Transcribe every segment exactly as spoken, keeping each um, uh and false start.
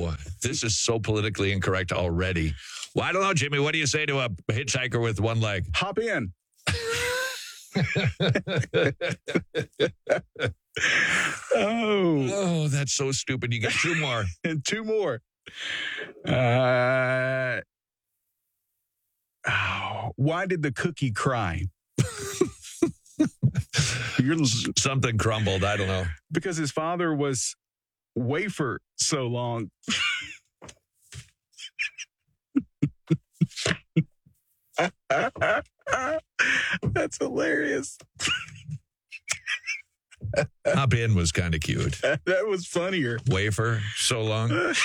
Oh, this is so politically incorrect already. Well, I don't know, Jimmy. What do you say to a hitchhiker with one leg? Hop in. oh. Oh, that's so stupid. You get two more. And two more. Uh, oh, why did the cookie cry? You're, Something crumbled. I don't know. because his father was wafer so long. That's hilarious. Hop in was kind of cute. That was funnier. Wafer, so long.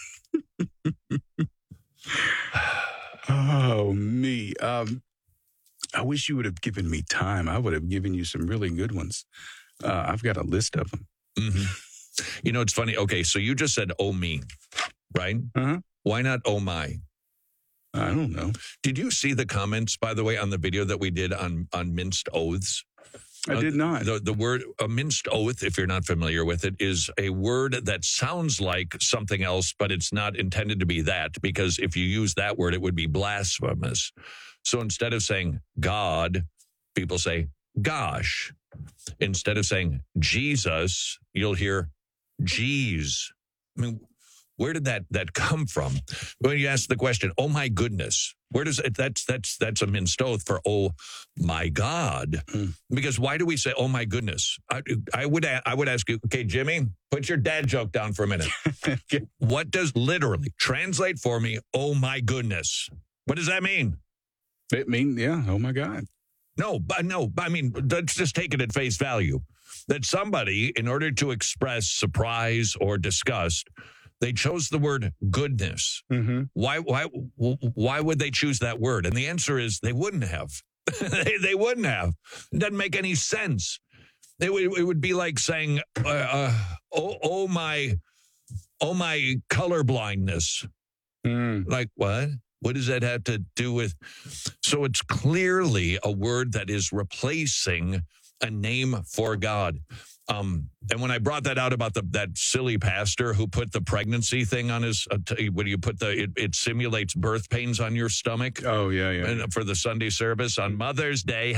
Oh, me. Um, I wish you would have given me time. I would have given you some really good ones. Uh, I've got a list of them. Mm-hmm. You know, it's funny. Okay, so you just said, oh, me, right? Uh-huh. Why not, oh, my? I don't know. Did you see the comments, by the way, on the video that we did on, on minced oaths? I did not. The, the word, a minced oath, if you're not familiar with it, is a word that sounds like something else, but it's not intended to be that, because if you use that word, it would be blasphemous. So instead of saying God, people say gosh. Instead of saying Jesus, you'll hear geez. I mean, where did that that come from? When you ask the question, oh my goodness, where does it, that's that's that's a minced oath for oh my God? Mm. Because why do we say oh my goodness? I, I would a- I would ask you, okay, Jimmy, put your dad joke down for a minute. Okay. What does literally translate for me? Oh my goodness, what does that mean? It mean, yeah. Oh my God. No, but no, I mean, let's just take it at face value. That somebody, in order to express surprise or disgust, they chose the word goodness. Mm-hmm. Why, why, why would they choose that word? And the answer is they wouldn't have. they, they wouldn't have. It doesn't make any sense. It would, it would be like saying, uh, uh, "Oh, oh my, oh my colorblindness." Mm. Like what? What does that have to do with? So it's clearly a word that is replacing a name for God. Um, and when I brought that out about the that silly pastor who put the pregnancy thing on his, uh, t- when you put the, it, it simulates birth pains on your stomach. Oh, yeah, yeah. And for the Sunday service on Mother's Day.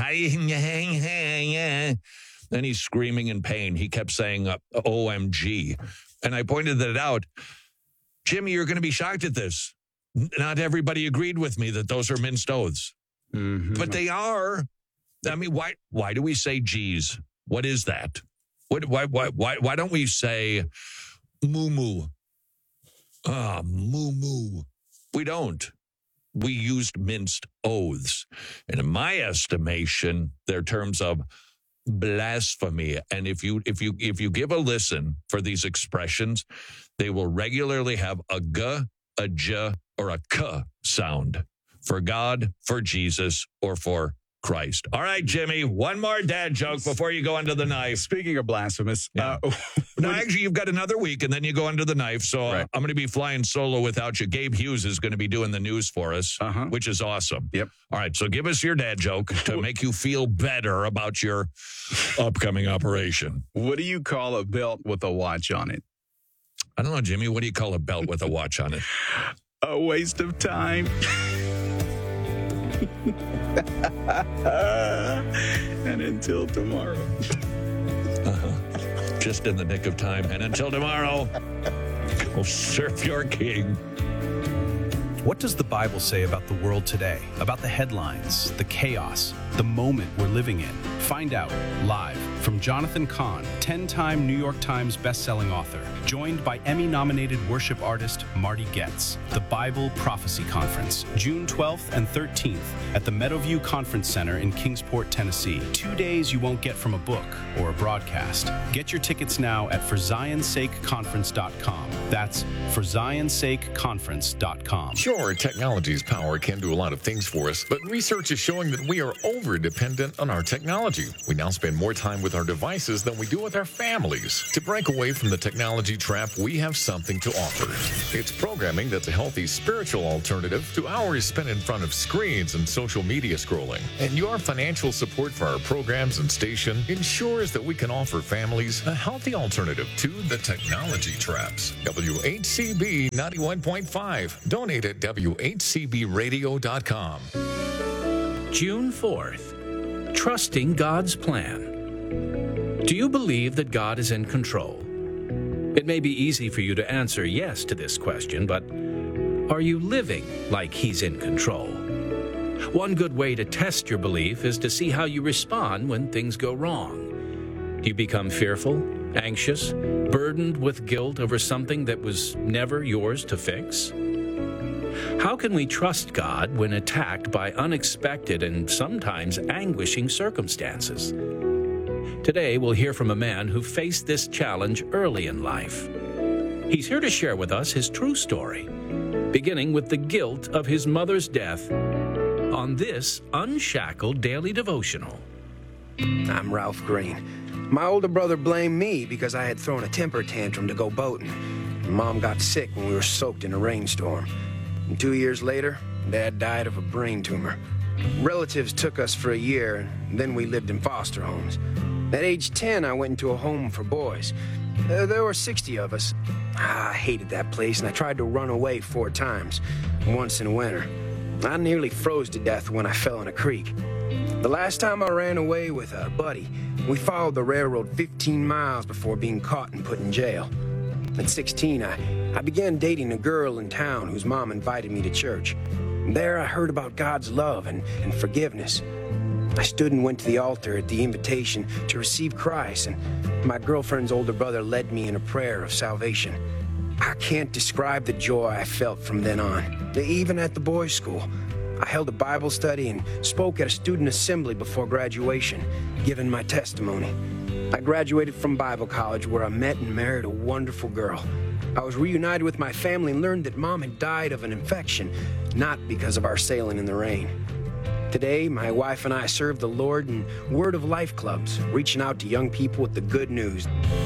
Then he's screaming in pain. He kept saying, uh, O M G. And I pointed that out. Jimmy, you're going to be shocked at this. Not everybody agreed with me that those are minced oaths, Mm-hmm. but they are. I mean, why? Why do we say "geez"? What is that? What? Why? Why? Why? Why don't we say "moo moo"? Ah, moo moo. We don't. We used minced oaths, and in my estimation, they're terms of blasphemy. And if you if you if you give a listen for these expressions, they will regularly have a g, a j, or a k sound for God, for Jesus, or for Christ. All right, Jimmy, one more dad joke before you go under the knife. Speaking of blasphemous, Yeah. uh, No, actually, you've got another week, and then you go under the knife. So uh, Right. I'm going to be flying solo without you. Gabe Hughes is going to be doing the news for us, Uh-huh. which is awesome. Yep. All right, so give us your dad joke to make you feel better about your upcoming operation. what do you call a belt with a watch on it? I don't know, Jimmy. What do you call a belt with a watch on it? A waste of time. And until tomorrow. Uh-huh. Just in the nick of time. And until tomorrow, go surf your king. What does the Bible say about the world today? About the headlines, the chaos, the moment we're living in? Find out live from Jonathan Cahn, ten-time New York Times bestselling author, joined by Emmy-nominated worship artist Marty Goetz. The Bible Prophecy Conference, June twelfth and thirteenth at the Meadowview Conference Center in Kingsport, Tennessee. Two days you won't get from a book or a broadcast. Get your tickets now at for zions sake conference dot com. That's for zions sake conference dot com. Sure, technology's power can do a lot of things for us, but research is showing that we are over-dependent on our technology. We now spend more time with our devices than we do with our families. To break away from the technology trap, we have something to offer. It's programming that's a healthy spiritual alternative to hours spent in front of screens and social media scrolling. And your financial support for our programs and station ensures that we can offer families a healthy alternative to the technology traps. W H C B ninety-one point five. Donate at W H C B radio dot com. June fourth, trusting God's plan. Do you believe that God is in control? It may be easy for you to answer yes to this question, but are you living like He's in control? One good way to test your belief is to see how you respond when things go wrong. Do you become fearful, anxious, burdened with guilt over something that was never yours to fix? How can we trust God when attacked by unexpected and sometimes anguishing circumstances? Today, we'll hear from a man who faced this challenge early in life. He's here to share with us his true story, beginning with the guilt of his mother's death on this Unshackled Daily Devotional. I'm Ralph Green. My older brother blamed me because I had thrown a temper tantrum to go boating. Mom got sick when we were soaked in a rainstorm. And two years later, Dad died of a brain tumor. Relatives took us for a year, and then we lived in foster homes. At age ten, I went into a home for boys. Uh, there were sixty of us. Ah, I hated that place, and I tried to run away four times, once in winter. I nearly froze to death when I fell in a creek. The last time I ran away with a buddy, we followed the railroad fifteen miles before being caught and put in jail. At sixteen, I, I began dating a girl in town whose mom invited me to church. There I heard about God's love and, and forgiveness. I stood and went to the altar at the invitation to receive Christ, and my girlfriend's older brother led me in a prayer of salvation. I can't describe the joy I felt from then on, even at the boys' school. I held a Bible study and spoke at a student assembly before graduation, giving my testimony. I graduated from Bible college where I met and married a wonderful girl. I was reunited with my family and learned that Mom had died of an infection, not because of our sailing in the rain. Today, my wife and I serve the Lord in Word of Life clubs, reaching out to young people with the good news.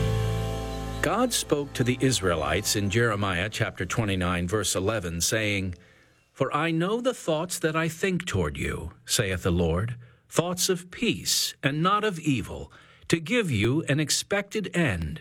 God spoke to the Israelites in Jeremiah chapter twenty-nine, verse eleven, saying, "For I know the thoughts that I think toward you, saith the Lord, thoughts of peace and not of evil, to give you an expected end."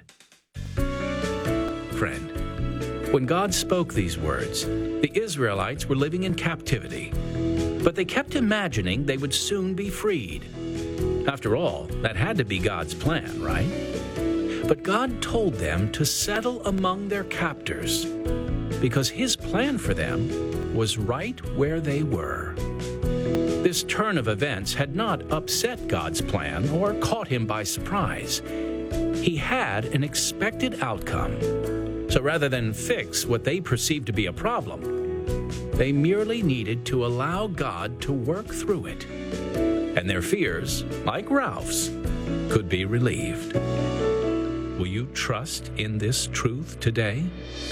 Friend, when God spoke these words, the Israelites were living in captivity, but they kept imagining they would soon be freed. After all, that had to be God's plan, right? But God told them to settle among their captors because His plan for them was right where they were. This turn of events had not upset God's plan or caught Him by surprise. He had an expected outcome. So rather than fix what they perceived to be a problem, they merely needed to allow God to work through it. And their fears, like Ralph's, could be relieved. Will you trust in this truth today?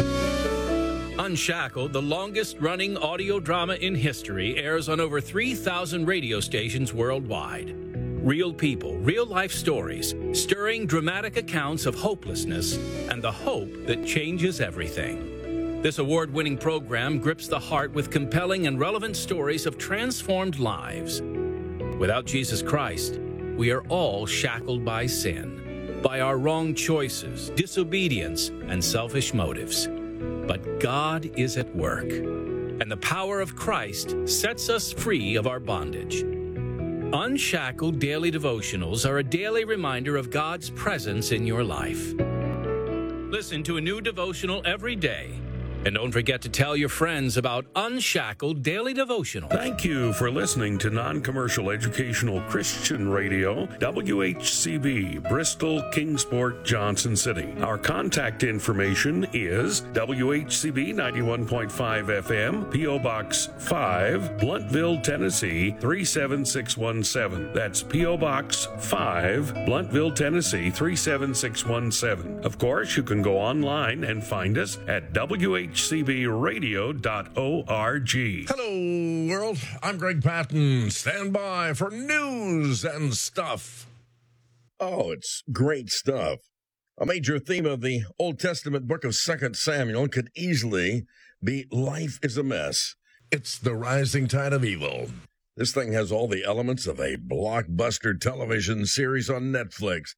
Unshackled, the longest-running audio drama in history, airs on over three thousand radio stations worldwide. Real people, real-life stories, stirring dramatic accounts of hopelessness and the hope that changes everything. This award-winning program grips the heart with compelling and relevant stories of transformed lives. Without Jesus Christ, we are all shackled by sin, by our wrong choices, disobedience, and selfish motives. But God is at work, and the power of Christ sets us free of our bondage. Unshackled Daily Devotionals are a daily reminder of God's presence in your life. Listen to a new devotional every day. And don't forget to tell your friends about Unshackled Daily Devotional. Thank you for listening to non-commercial educational Christian radio, W H C B, Bristol, Kingsport, Johnson City. Our contact information is W H C B ninety-one point five F M, P O Box five, Blountville, Tennessee three seven six one seven. That's P O Box five, Blountville, Tennessee three seven six one seven. Of course, you can go online and find us at W H C B radio dot org. Hello, world. I'm Greg Patton. Stand by for news and stuff. Oh, it's great stuff. A major theme of the Old Testament book of Second Samuel could easily be life is a mess. It's the rising tide of evil. This thing has all the elements of a blockbuster television series on Netflix.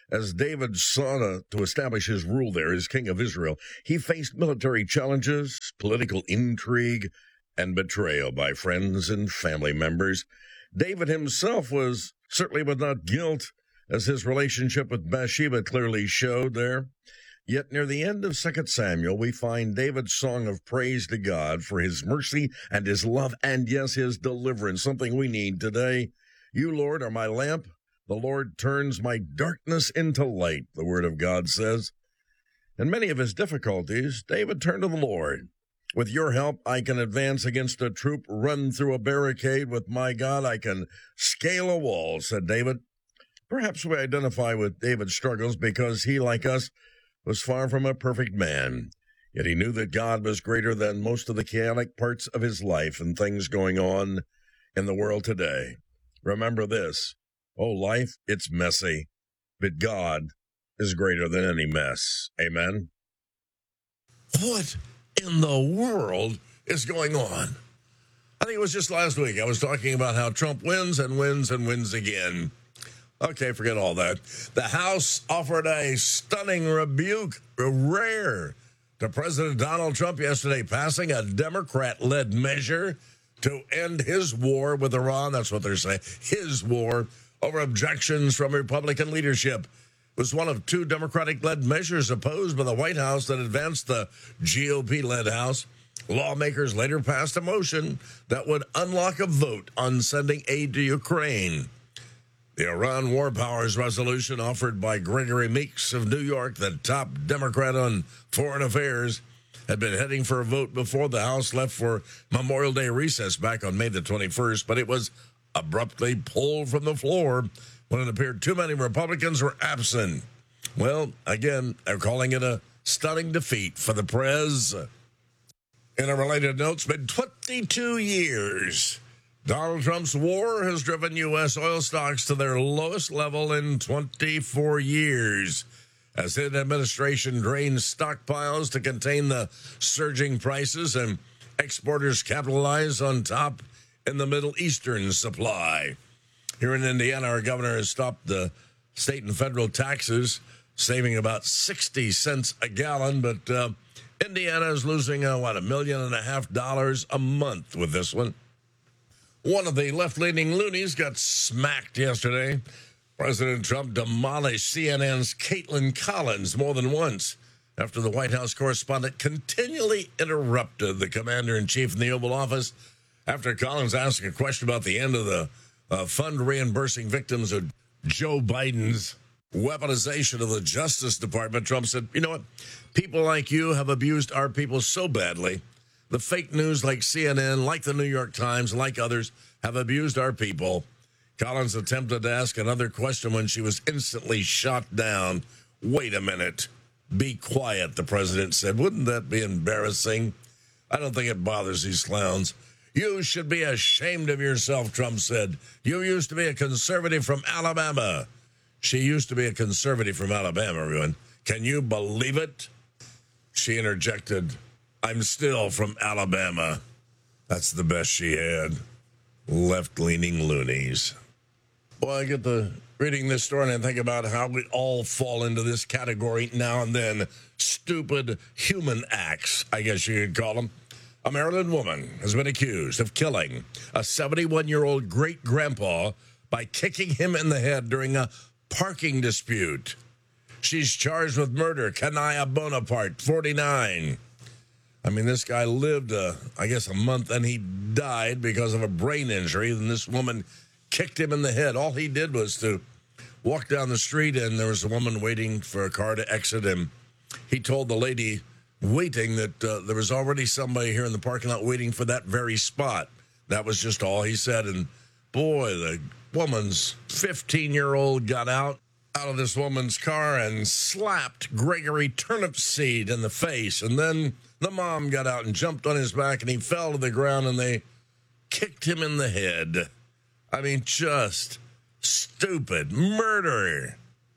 As David sought to, to establish his rule there as king of Israel, he faced military challenges, political intrigue, and betrayal by friends and family members. David himself was certainly without guilt, as his relationship with Bathsheba clearly showed there. Yet near the end of Second Samuel, we find David's song of praise to God for his mercy and his love and, yes, his deliverance, something we need today. You, Lord, are my lamp. The Lord turns my darkness into light, the word of God says. In many of his difficulties, David turned to the Lord. With your help, I can advance against a troop, run through a barricade. With my God, I can scale a wall, said David. Perhaps we identify with David's struggles because he, like us, was far from a perfect man. Yet he knew that God was greater than most of the chaotic parts of his life and things going on in the world today. Remember this. Oh, life, it's messy, but God is greater than any mess. Amen? What in the world is going on? I think it was just last week I was talking about how Trump wins and wins and wins again. Okay, forget all that. The House offered a stunning rebuke, rare, to President Donald Trump yesterday, passing a Democrat-led measure to end his war with Iran. That's what they're saying, his war, over objections from Republican leadership. It was one of two Democratic-led measures opposed by the White House that advanced the G O P-led House. Lawmakers later passed a motion that would unlock a vote on sending aid to Ukraine. The Iran War Powers resolution, offered by Gregory Meeks of New York, the top Democrat on foreign affairs, had been heading for a vote before the House left for Memorial Day recess back on May the twenty-first, but it was abruptly pulled from the floor when it appeared too many Republicans were absent. Well, again, they're calling it a stunning defeat for the Prez. In a related note, it's been twenty-two years. Donald Trump's war has driven U S oil stocks to their lowest level in twenty-four years, as his administration drains stockpiles to contain the surging prices and exporters capitalize on top in the Middle Eastern supply. Here in Indiana, our governor has stopped the state and federal taxes, saving about sixty cents a gallon, but uh, Indiana is losing, uh, what, a million and a half dollars a month with this one. One of the left-leaning loonies got smacked yesterday. President Trump demolished C N N's Caitlin Collins more than once after the White House correspondent continually interrupted the commander-in-chief in the Oval Office after Collins asked a question about the end of the uh, fund reimbursing victims of Joe Biden's weaponization of the Justice Department. Trump said, you know what? People like you have abused our people so badly. The fake news like C N N, like the New York Times, like others, have abused our people. Collins attempted to ask another question when she was instantly shot down. Wait a minute. Be quiet, the president said. Wouldn't that be embarrassing? I don't think it bothers these clowns. You should be ashamed of yourself, Trump said. You used to be a conservative from Alabama. She used to be a conservative from Alabama, everyone. Can you believe it? She interjected, I'm still from Alabama. That's the best she had. Left-leaning loonies. Well, I get to reading this story and I think about how we all fall into this category now and then. Stupid human acts, I guess you could call them. A Maryland woman has been accused of killing a seventy-one-year-old great-grandpa by kicking him in the head during a parking dispute. She's charged with murder. Kanaya Bonaparte, forty-nine. I mean, this guy lived, uh, I guess, a month, and he died because of a brain injury. And this woman kicked him in the head. All he did was to walk down the street, and there was a woman waiting for a car to exit him. He told the lady waiting that uh, there was already somebody here in the parking lot waiting for that very spot. That was just all he said. And, boy, the woman's fifteen-year-old got out, out of this woman's car and slapped Gregory Turnipseed in the face. And then the mom got out and jumped on his back, and he fell to the ground, and they kicked him in the head. I mean, just stupid murder.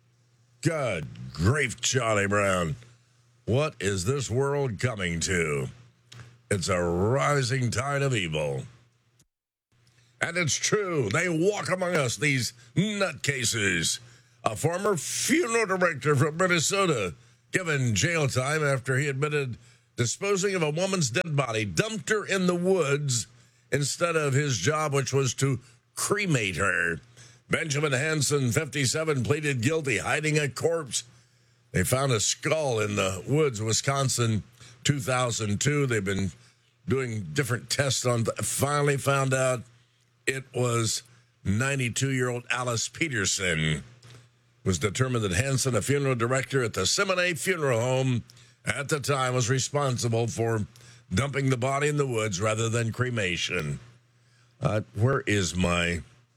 Good grief, Charlie Brown. What is this world coming to? It's a rising tide of evil. And it's true. They walk among us, these nutcases. a former funeral director from Minnesota, given jail time after he admitted disposing of a woman's dead body, dumped her in the woods instead of his job, which was to cremate her. Benjamin Hansen, fifty-seven, pleaded guilty, hiding a corpse. They found a skull in the woods, Wisconsin, two thousand two. They've been doing different tests on, finally found out it was ninety-two-year-old Alice Peterson. It was determined that Hansen, a funeral director at the Seminole Funeral Home at the time, was responsible for dumping the body in the woods rather than cremation. Uh, where is my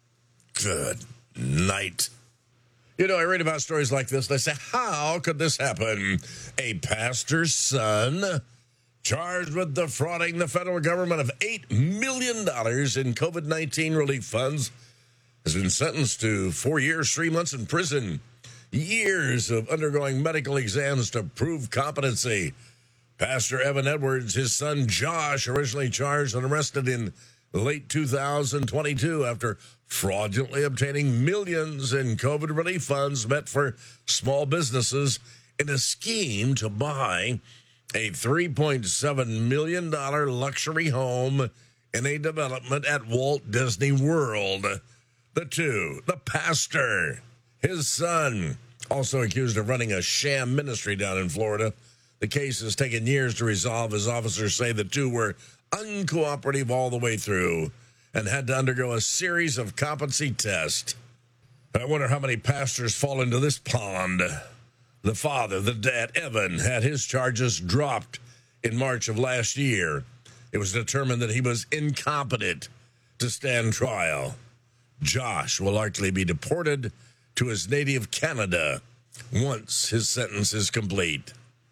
good night? You know, I read about stories like this, and I say, how could this happen? A pastor's son charged with defrauding the federal government of eight million dollars in COVID nineteen relief funds has been sentenced to four years, three months in prison, years of undergoing medical exams to prove competency. Pastor Evan Edwards, his son Josh, originally charged and arrested in late two thousand twenty-two after fraudulently obtaining millions in COVID relief funds meant for small businesses in a scheme to buy a three point seven million dollars luxury home in a development at Walt Disney World. The two, the pastor, his son, also accused of running a sham ministry down in Florida. The case has taken years to resolve, as officers say the two were uncooperative all the way through and had to undergo a series of competency tests. I wonder how many pastors fall into this pond. The father, the dad, Evan, had his charges dropped in March of last year. It was determined that he was incompetent to stand trial. Josh will likely be deported to his native Canada once his sentence is complete.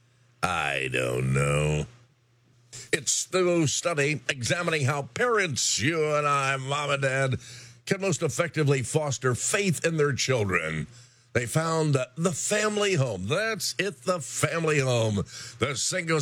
I don't know. It's the study examining how parents, you and I, mom and dad, can most effectively foster faith in their children. They found that the family home, that's it, the family home, the single,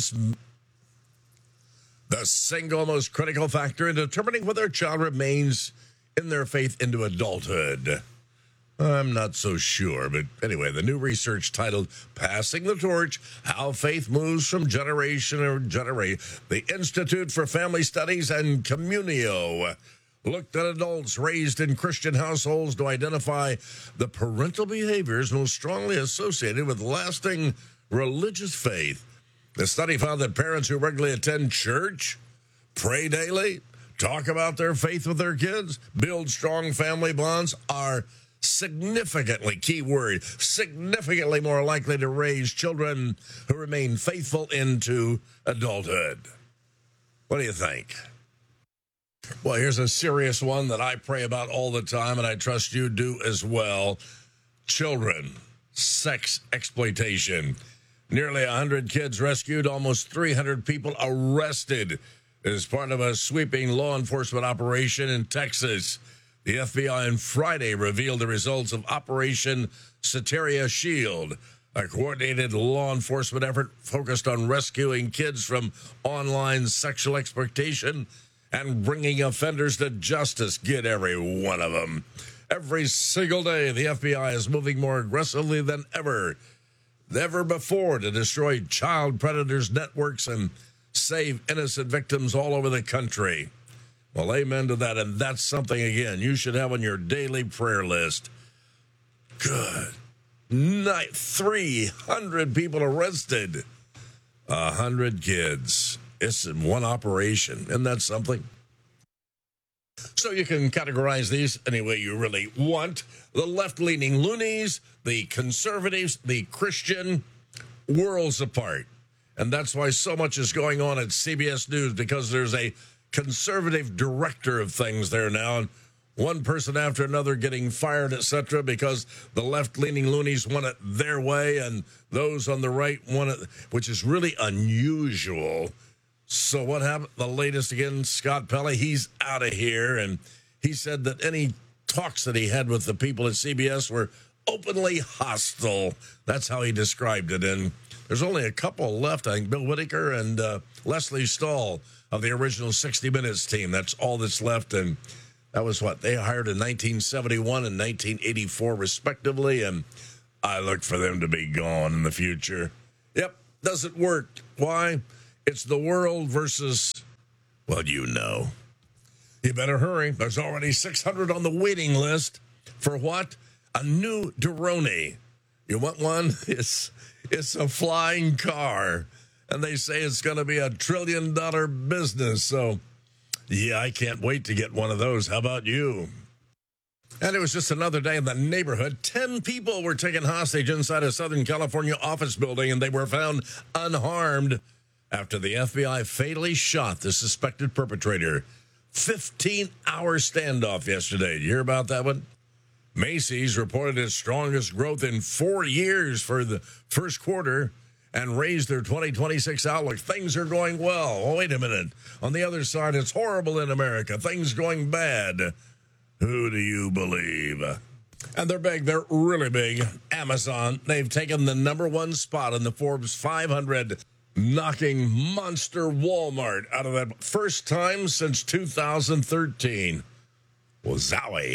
the single most critical factor in determining whether a child remains in their faith into adulthood. I'm not so sure, but anyway, the new research titled Passing the Torch, How Faith Moves from Generation to Generation, the Institute for Family Studies and Communio looked at adults raised in Christian households to identify the parental behaviors most strongly associated with lasting religious faith. The study found that parents who regularly attend church, pray daily, talk about their faith with their kids, build strong family bonds, are significantly, key word, significantly more likely to raise children who remain faithful into adulthood. What do you think? Well, here's a serious one that I pray about all the time, and I trust you do as well. Children, sex exploitation. Nearly one hundred kids rescued, almost three hundred people arrested as part of a sweeping law enforcement operation in Texas. The F B I on Friday revealed the results of Operation Soteria Shield, a coordinated law enforcement effort focused on rescuing kids from online sexual exploitation and bringing offenders to justice. Get every one of them. Every single day, the F B I is moving more aggressively than ever, ever before to destroy child predators' networks and save innocent victims all over the country. Well, amen to that, and that's something, again, you should have on your daily prayer list. Good night. three hundred people arrested. one hundred kids. It's in one operation. Isn't that something? So you can categorize these any way you really want. The left-leaning loonies, the conservatives, the Christian, worlds apart. And that's why so much is going on at C B S News, because there's a conservative director of things there now, and one person after another getting fired, et cetera, because the left-leaning loonies want it their way, and those on the right want it, which is really unusual. So what happened? The latest again, Scott Pelley, he's out of here, and he said that any talks that he had with the people at C B S were openly hostile. That's how he described it, and there's only a couple left, I think, Bill Whitaker and uh, Leslie Stahl of the original sixty minutes team. That's all that's left, and That was what they hired in nineteen seventy-one and nineteen eighty-four, respectively, and I look for them to be gone in the future. Yep, doesn't work. Why? It's the world versus, well, you know. You better hurry. There's already six hundred on the waiting list. For what? A new Doroni. You want one? It's, it's a flying car. And they say it's going to be a trillion dollar business. So, yeah, I can't wait to get one of those. How about you? And it was just another day in the neighborhood. Ten people were taken hostage inside a Southern California office building, and they were found unharmed after the F B I fatally shot the suspected perpetrator. fifteen-hour standoff yesterday. Did you hear about that one? Macy's reported its strongest growth in four years for the first quarter and raised their twenty twenty-six outlook. Things are going well. Oh, wait a minute. On the other side, it's horrible in America. Things going bad. Who do you believe? And they're big. They're really big. Amazon, they've taken the number one spot in the Forbes five hundred, knocking monster Walmart out of that first time since two thousand thirteen. Well, zowie.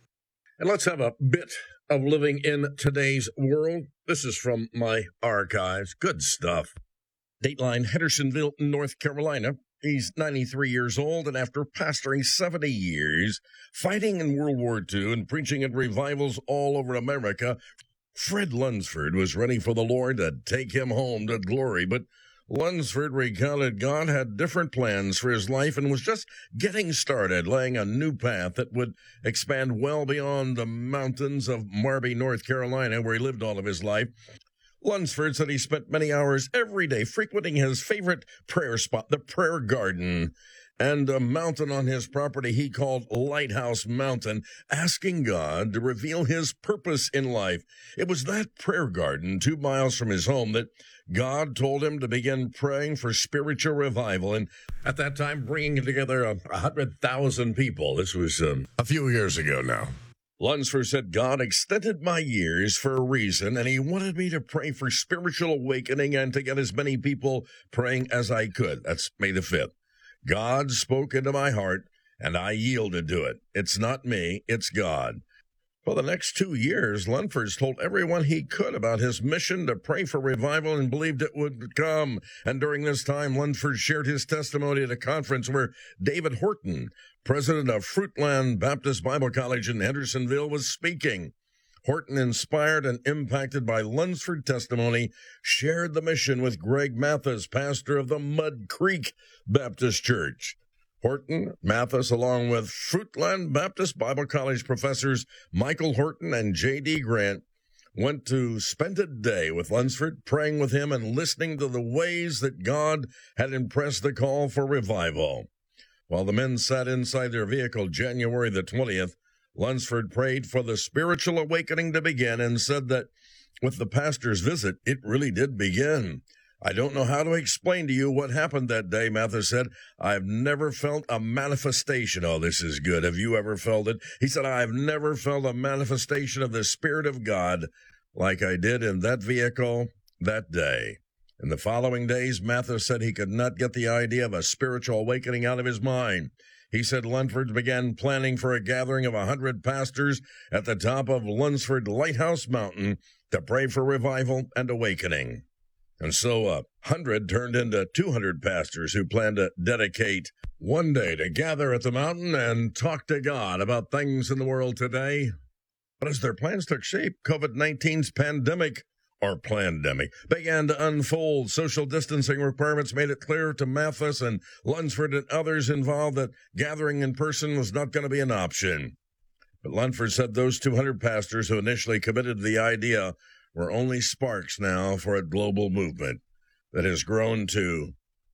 And let's have a bit of living in today's world. This is from my archives. Good stuff. Dateline, Hendersonville, North Carolina. He's ninety-three years old, and after pastoring seventy years, fighting in World War Two and preaching at revivals all over America, Fred Lunsford was ready for the Lord to take him home to glory. But Lunsford recounted God had different plans for his life and was just getting started, laying a new path that would expand well beyond the mountains of Marby, North Carolina, where he lived all of his life. Lunsford said he spent many hours every day frequenting his favorite prayer spot, the Prayer Garden, and a mountain on his property he called Lighthouse Mountain, asking God to reveal his purpose in life. It was that prayer garden two miles from his home that God told him to begin praying for spiritual revival, and at that time bringing together a one hundred thousand people. This was um, a few years ago now. Lunsford said, God extended my years for a reason, and he wanted me to pray for spiritual awakening and to get as many people praying as I could. That's May the fifth. God spoke into my heart, and I yielded to it. It's not me, it's God. For the next two years, Lunsford told everyone he could about his mission to pray for revival and believed it would come. And during this time, Lunsford shared his testimony at a conference where David Horton, president of Fruitland Baptist Bible College in Hendersonville, was speaking. Horton, inspired and impacted by Lunsford's testimony, shared the mission with Greg Mathis, pastor of the Mud Creek Baptist Church. Horton, Mathis, along with Fruitland Baptist Bible College professors Michael Horton and J D Grant, went to spend a day with Lunsford, praying with him and listening to the ways that God had impressed the call for revival. While the men sat inside their vehicle January the twentieth, Lunsford prayed for the spiritual awakening to begin and said that with the pastor's visit, it really did begin. I don't know how to explain to you what happened that day, Mathis said. I've never felt a manifestation. Oh, this is good. Have you ever felt it? He said, I've never felt a manifestation of the Spirit of God like I did in that vehicle that day. In the following days, Mathis said he could not get the idea of a spiritual awakening out of his mind. He said Lunsford began planning for a gathering of a hundred pastors at the top of Lunsford Lighthouse Mountain to pray for revival and awakening. And so a hundred turned into two hundred pastors who planned to dedicate one day to gather at the mountain and talk to God about things in the world today. But as their plans took shape, COVID nineteen's pandemic, or plandemic, began to unfold. Social distancing requirements made it clear to Mathis and Lunsford and others involved that gathering in person was not going to be an option. But Lunsford said those two hundred pastors who initially committed to the idea were only sparks now for a global movement that has grown to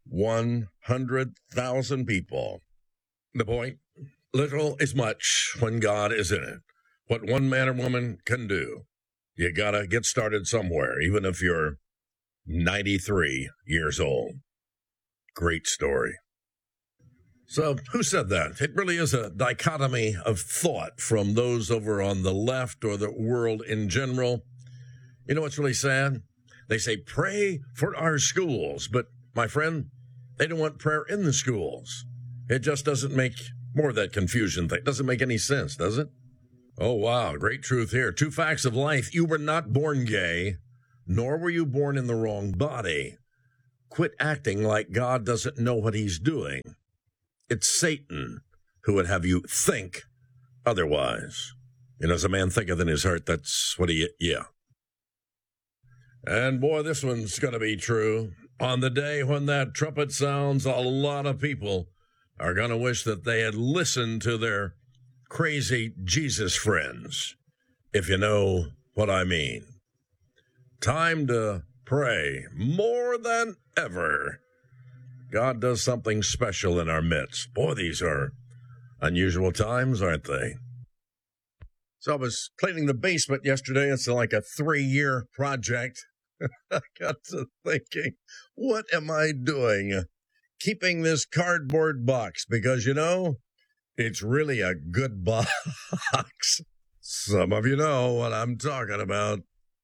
one hundred thousand people. The point, little is much when God is in it. What one man or woman can do, you gotta get started somewhere, even if you're ninety-three years old. Great story. So, who said that? It really is a dichotomy of thought from those over on the left or the world in general. You know what's really sad? They say, pray for our schools. But, my friend, they don't want prayer in the schools. It just doesn't make More of that confusion thing. Doesn't make any sense, does it? Oh, wow. Great truth here. Two facts of life. You were not born gay, nor were you born in the wrong body. Quit acting like God doesn't know what he's doing. It's Satan who would have you think otherwise. You know, as a man thinketh in his heart, that's what he, yeah. And boy, this one's going to be true. On the day when that trumpet sounds, a lot of people are going to wish that they had listened to their crazy Jesus friends, if you know what I mean. Time to pray more than ever. God does something special in our midst. Boy, these are unusual times, aren't they? So I was cleaning the basement yesterday. It's like a three-year project. I got to thinking, what am I doing? Keeping this cardboard box because, you know, it's really a good box. Some of you know what I'm talking about.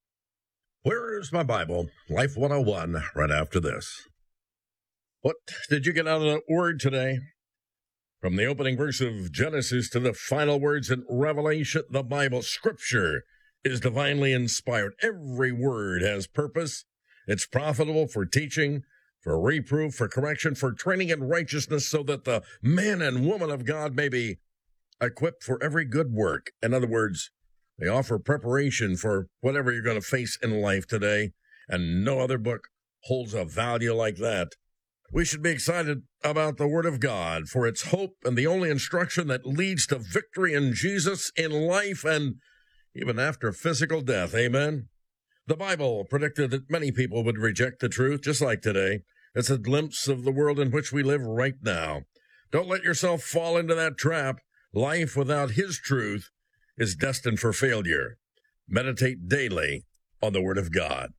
Where's my Bible? Life one oh one, right after this. What did you get out of the Word today? From the opening verse of Genesis to the final words in Revelation, the Bible, Scripture is divinely inspired. Every word has purpose. It's profitable for teaching, for reproof, for correction, for training in righteousness, so that the man and woman of God may be equipped for every good work. In other words, they offer preparation for whatever you're going to face in life today, and no other book holds a value like that. We should be excited about the Word of God, for its hope and the only instruction that leads to victory in Jesus in life and even after physical death. Amen? The Bible predicted that many people would reject the truth, just like today. It's a glimpse of the world in which we live right now. Don't let yourself fall into that trap. Life without His truth is destined for failure. Meditate daily on the Word of God.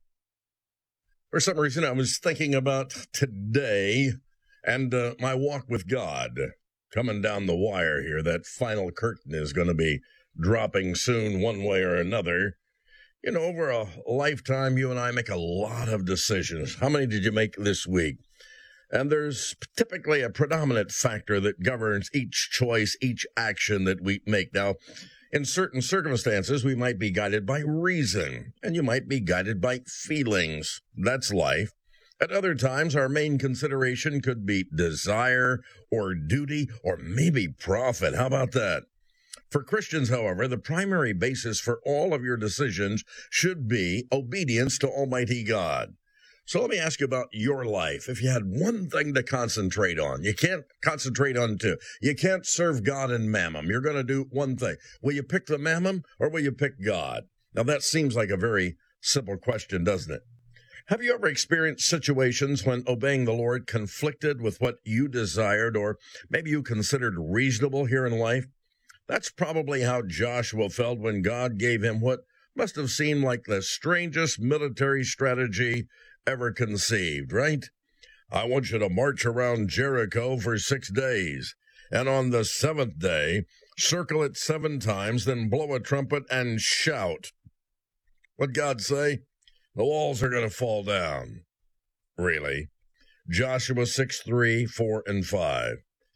For some reason, I was thinking about today and uh, my walk with God. Coming down the wire here, that final curtain is going to be dropping soon one way or another. You know, over a lifetime, you and I make a lot of decisions. How many did you make this week? And there's typically a predominant factor that governs each choice, each action that we make. Now, in certain circumstances, we might be guided by reason, and you might be guided by feelings. That's life. At other times, our main consideration could be desire or duty or maybe profit. How about that? For Christians, however, the primary basis for all of your decisions should be obedience to Almighty God. So let me ask you about your life. If you had one thing to concentrate on, you can't concentrate on two. You can't serve God and mammon. You're going to do one thing. Will you pick the mammon or will you pick God? Now, that seems like a very simple question, doesn't it? Have you ever experienced situations when obeying the Lord conflicted with what you desired or maybe you considered reasonable here in life? That's probably how Joshua felt when God gave him what must have seemed like the strangest military strategy ever conceived, right? I want you to march around Jericho for six days, and on the seventh day, circle it seven times, then blow a trumpet and shout. What'd God say? The walls are going to fall down. Really? Joshua six, three, four, and five.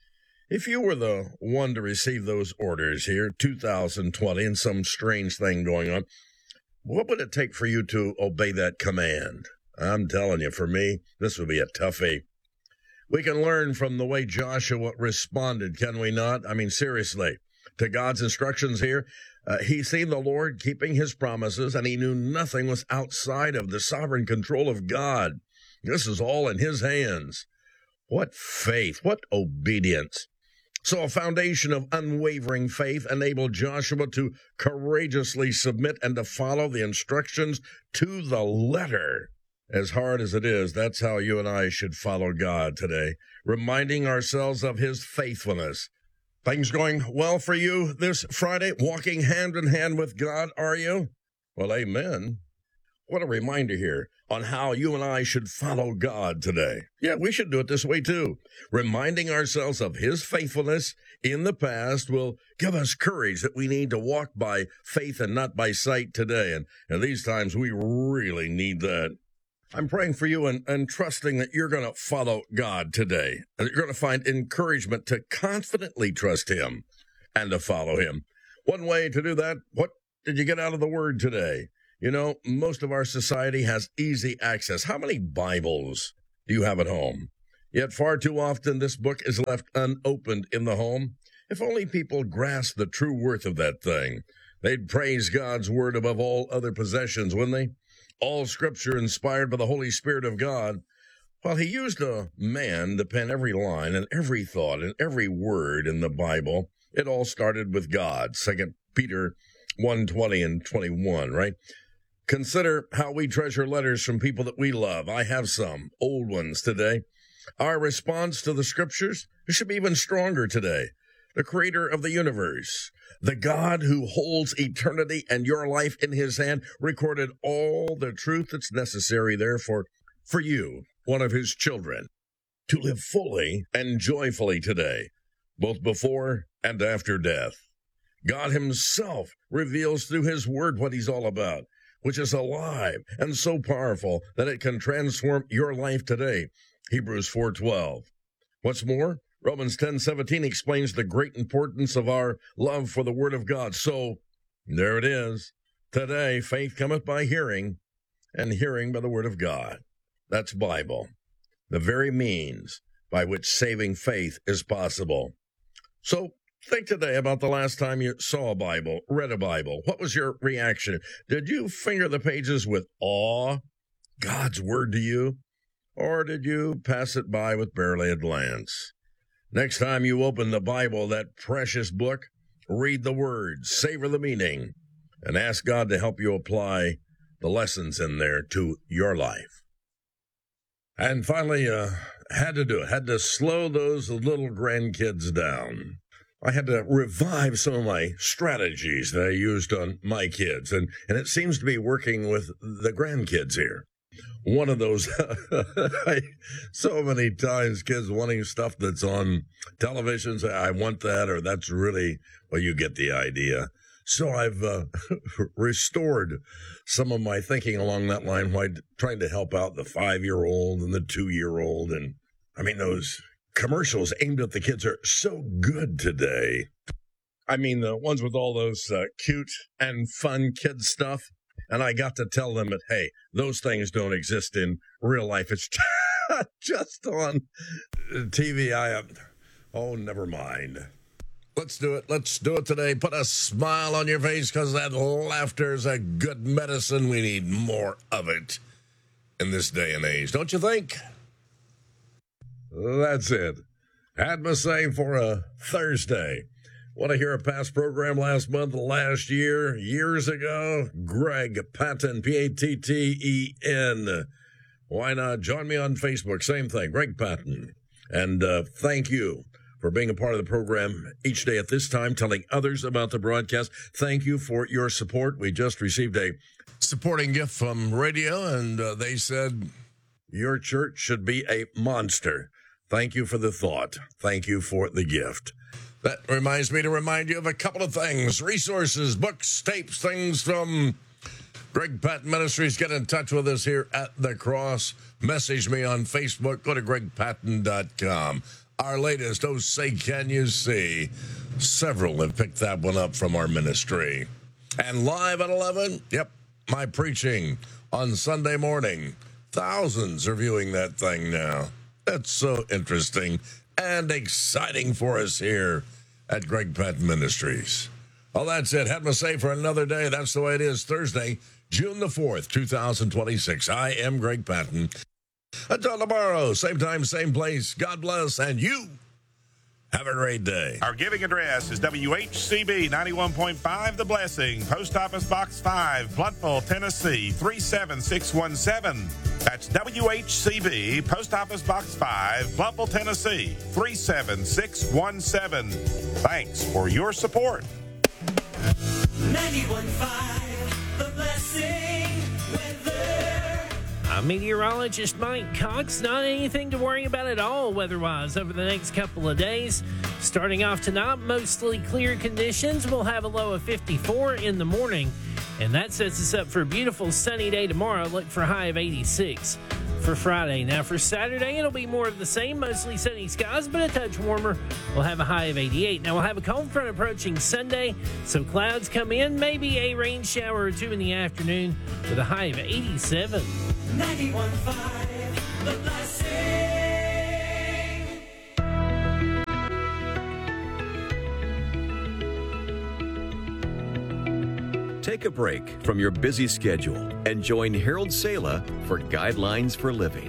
If you were the one to receive those orders here, two thousand twenty, and some strange thing going on, what would it take for you to obey that command? I'm telling you, for me, this would be a toughie. We can learn from the way Joshua responded, can we not? I mean, seriously, to God's instructions here. Uh, he seen the Lord keeping his promises, and he knew nothing was outside of the sovereign control of God. This is all in his hands. What faith, what obedience. So a foundation of unwavering faith enabled Joshua to courageously submit and to follow the instructions to the letter. As hard as it is, that's how you and I should follow God today, reminding ourselves of his faithfulness. Things going well for you this Friday? Walking hand in hand with God, are you? Well, amen. What a reminder here on how you and I should follow God today. Yeah, we should do it this way too. Reminding ourselves of his faithfulness in the past will give us courage that we need to walk by faith and not by sight today. And, and these times we really need that. I'm praying for you and, and trusting that you're going to follow God today. And you're going to find encouragement to confidently trust Him and to follow Him. One way to do that, what did you get out of the Word today? You know, most of our society has easy access. How many Bibles do you have at home? Yet far too often this book is left unopened in the home. If only people grasped the true worth of that thing, they'd praise God's Word above all other possessions, wouldn't they? All Scripture inspired by the Holy Spirit of God. While He used a man to pen every line and every thought and every word in the Bible, it all started with God. Second Peter one twenty and twenty-one, right? Consider how we treasure letters from people that we love. I have some old ones today. Our response to the Scriptures should be even stronger today. The Creator of the universe, the God who holds eternity and your life in His hand, recorded all the truth that's necessary, therefore, for you, one of His children, to live fully and joyfully today, both before and after death. God Himself reveals through His Word what He's all about, which is alive and so powerful that it can transform your life today. Hebrews four twelve. What's more, Romans ten seventeen explains the great importance of our love for the Word of God. So, there it is. Today, faith cometh by hearing, and hearing by the Word of God. That's Bible, the very means by which saving faith is possible. So, think today about the last time you saw a Bible, read a Bible. What was your reaction? Did you finger the pages with awe, God's Word to you? Or did you pass it by with barely a glance? Next time you open the Bible, that precious book, read the words, savor the meaning, and ask God to help you apply the lessons in there to your life. And finally, uh, had to do it, had to slow those little grandkids down. I had to revive some of my strategies that I used on my kids, and, and it seems to be working with the grandkids here. One of those, I, so many times kids wanting stuff that's on television, say, I want that, or that's really, well, you get the idea. So I've uh, restored some of my thinking along that line while trying to help out the five-year-old and the two-year-old. And I mean, those commercials aimed at the kids are so good today. I mean, the ones with all those uh, cute and fun kid stuff. And I got to tell them that, hey, those things don't exist in real life. It's just on T V. I, oh, never mind. Let's do it. Let's do it today. Put a smile on your face because that laughter is a good medicine. We need more of it in this day and age, don't you think? That's it. Had my say for a Thursday. Want to hear a past program last month, last year, years ago? Greg Patton, P A T T E N. Why not? Join me on Facebook. Same thing, Greg Patton. And uh, thank you for being a part of the program each day at this time, telling others about the broadcast. Thank you for your support. We just received a supporting gift from radio, and uh, they said your church should be a monster. Thank you for the thought. Thank you for the gift. That reminds me to remind you of a couple of things. Resources, books, tapes, things from Greg Patton Ministries. Get in touch with us here at The Cross. Message me on Facebook. Go to greg patton dot com. Our latest, Oh Say Can You See? Several have picked that one up from our ministry. And live at eleven, yep, my preaching on Sunday morning. Thousands are viewing that thing now. That's so interesting and exciting for us here at Greg Patton Ministries. Well, that's it. Had my say for another day. That's the way it is. Thursday, June the fourth, two thousand twenty-six. I am Greg Patton. Until tomorrow, same time, same place. God bless, and you have a great day. Our giving address is W H C B ninety-one point five The Blessing, Post Office Box five, Blountville, Tennessee, three seven six one seven. That's W H C B, Post Office Box five, Blountville, Tennessee, three seven six one seven. Thanks for your support. ninety-one point five The Blessing weather. I'm meteorologist Mike Cox. Not anything to worry about at all weather-wise over the next couple of days. Starting off tonight, mostly clear conditions. We'll have a low of fifty-four in the morning. And that sets us up for a beautiful sunny day tomorrow. Look for a high of eighty-six for Friday. Now for Saturday, it'll be more of the same, mostly sunny skies, but a touch warmer. We'll have a high of eighty-eight. Now we'll have a cold front approaching Sunday, so clouds come in, maybe a rain shower or two in the afternoon with a high of eighty-seven. ninety-one point five, The Blessing. Take a break from your busy schedule and join Harold Sala for Guidelines for Living.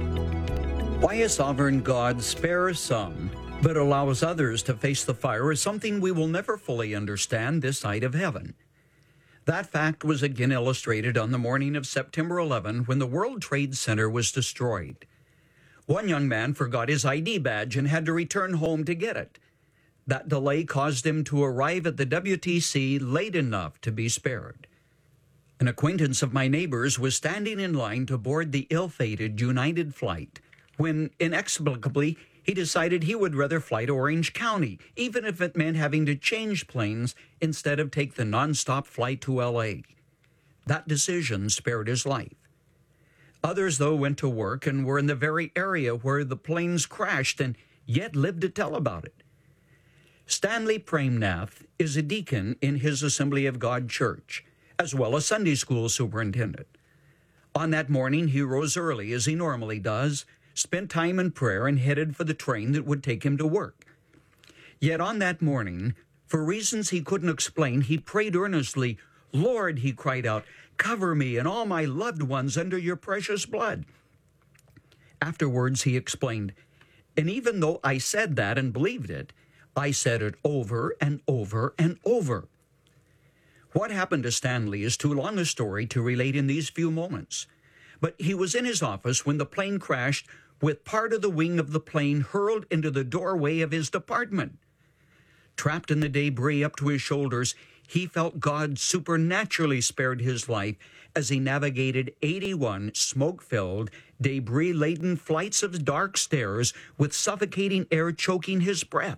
Why a sovereign God spares some but allows others to face the fire is something we will never fully understand this side of heaven. That fact was again illustrated on the morning of September eleventh when the World Trade Center was destroyed. One young man forgot his I D badge and had to return home to get it. That delay caused him to arrive at the W T C late enough to be spared. An acquaintance of my neighbor's was standing in line to board the ill-fated United flight when, inexplicably, he decided he would rather fly to Orange County, even if it meant having to change planes instead of take the nonstop flight to L A. That decision spared his life. Others, though, went to work and were in the very area where the planes crashed and yet lived to tell about it. Stanley Premnath is a deacon in his Assembly of God church, as well as Sunday school superintendent. On that morning, he rose early, as he normally does, spent time in prayer, and headed for the train that would take him to work. Yet on that morning, for reasons he couldn't explain, he prayed earnestly. "Lord," he cried out, "cover me and all my loved ones under your precious blood." Afterwards, he explained, "And even though I said that and believed it, I said it over and over and over." What happened to Stanley is too long a story to relate in these few moments. But he was in his office when the plane crashed, with part of the wing of the plane hurled into the doorway of his department. Trapped in the debris up to his shoulders, he felt God supernaturally spared his life as he navigated eighty-one smoke-filled, debris-laden flights of dark stairs with suffocating air choking his breath.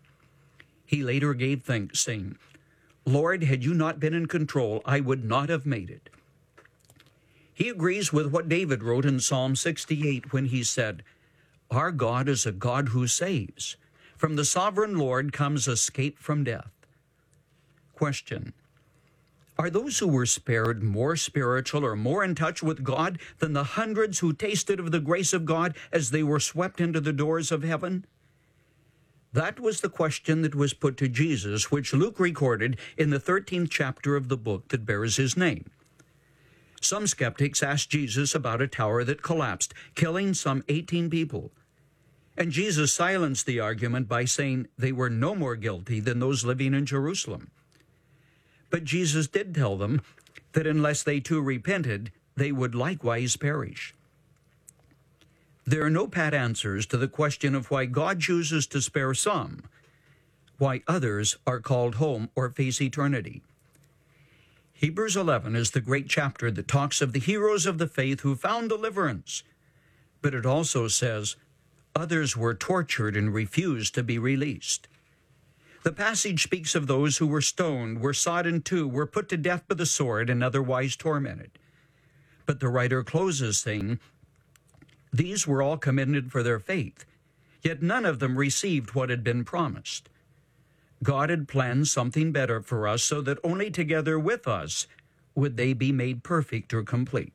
He later gave thanks, saying, "Lord, had you not been in control, I would not have made it." He agrees with what David wrote in Psalm sixty-eight when he said, "Our God is a God who saves. From the sovereign Lord comes escape from death." Question: Are those who were spared more spiritual or more in touch with God than the hundreds who tasted of the grace of God as they were swept into the doors of heaven? That was the question that was put to Jesus, which Luke recorded in the thirteenth chapter of the book that bears his name. Some skeptics asked Jesus about a tower that collapsed, killing some eighteen people. And Jesus silenced the argument by saying they were no more guilty than those living in Jerusalem. But Jesus did tell them that unless they too repented, they would likewise perish. There are no pat answers to the question of why God chooses to spare some, why others are called home or face eternity. Hebrews eleven is the great chapter that talks of the heroes of the faith who found deliverance, but it also says others were tortured and refused to be released. The passage speaks of those who were stoned, were sawed in two, were put to death by the sword, and otherwise tormented. But the writer closes saying, these were all commended for their faith, yet none of them received what had been promised. God had planned something better for us so that only together with us would they be made perfect or complete.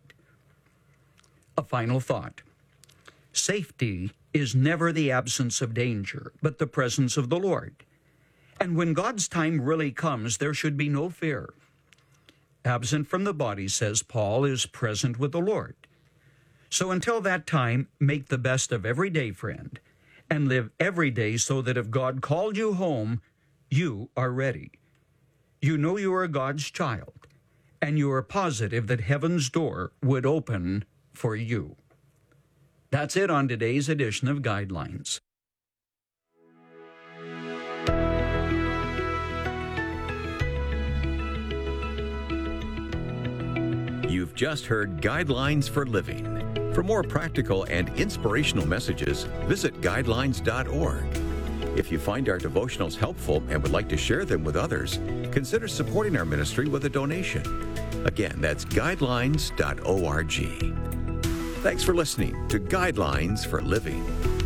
A final thought. Safety is never the absence of danger, but the presence of the Lord. And when God's time really comes, there should be no fear. Absent from the body, says Paul, is present with the Lord. So until that time, make the best of every day, friend, and live every day so that if God called you home, you are ready. You know you are God's child, and you are positive that heaven's door would open for you. That's it on today's edition of Guidelines. You've just heard Guidelines for Living. For more practical and inspirational messages, visit guidelines dot org. If you find our devotionals helpful and would like to share them with others, consider supporting our ministry with a donation. Again, that's guidelines dot org. Thanks for listening to Guidelines for Living.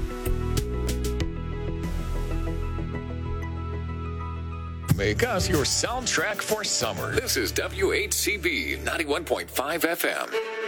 Make us your soundtrack for summer. This is W H C B ninety-one point five F M.